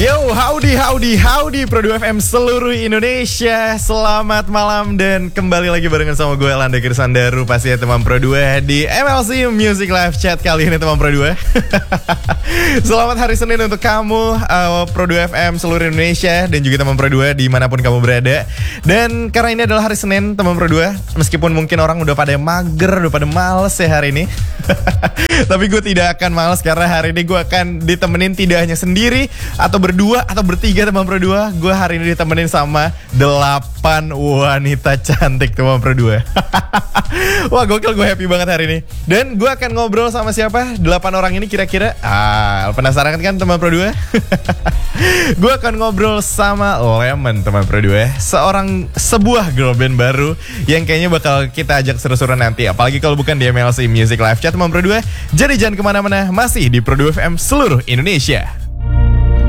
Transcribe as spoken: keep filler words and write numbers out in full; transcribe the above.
Yo, howdy, howdy, howdy Pro dua F M seluruh Indonesia. Selamat malam dan kembali lagi barengan sama gue Landa Kirsandaru, pastinya teman Pro dua di M L C Music Live Chat kali ini teman Pro dua. Selamat hari Senin untuk kamu uh, Pro dua F M seluruh Indonesia dan juga teman Pro dua dimanapun kamu berada. Dan karena ini adalah hari Senin teman Pro dua, meskipun mungkin orang udah pada mager, udah pada males ya hari ini. Tapi gue tidak akan males karena hari ini gue akan ditemenin tidak hanya sendiri atau berdua atau bertiga teman Pro dua. Gue hari ini ditemenin sama delapan wanita cantik teman Pro dua. Wah gokil, gue happy banget hari ini. Dan gue akan ngobrol sama siapa? Delapan orang ini kira-kira. Ah, penasaran kan teman Pro dua? Gue akan ngobrol sama Lemon teman Pro dua, seorang sebuah girl band baru yang kayaknya bakal kita ajak seru-seruan nanti. Apalagi kalau bukan di M L C Music Live Chat teman Pro dua. Jadi jangan kemana-mana, masih di Pro dua F M seluruh Indonesia.